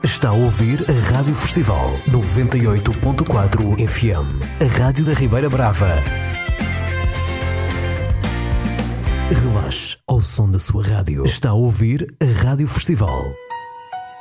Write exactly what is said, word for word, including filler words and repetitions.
Está a ouvir a Rádio Festival noventa e oito ponto quatro F M, a Rádio da Ribeira Brava. Relaxe ao som da sua rádio. Está a ouvir a Rádio Festival.